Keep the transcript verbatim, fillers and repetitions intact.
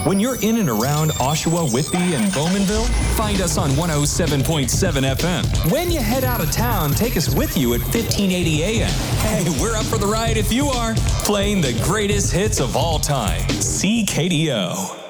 When you're in and around Oshawa, Whitby, and Bowmanville, find us on one oh seven point seven F M. When you head out of town, take us with you at fifteen eighty A M. Hey, we're up for the ride if you are. Playing the greatest hits of all time. C K D O.